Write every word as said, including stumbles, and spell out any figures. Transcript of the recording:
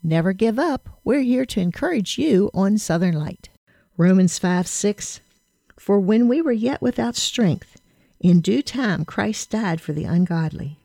Never give up. We're here to encourage you on Southern Light. Romans five six, for when we were yet without strength, in due time Christ died for the ungodly.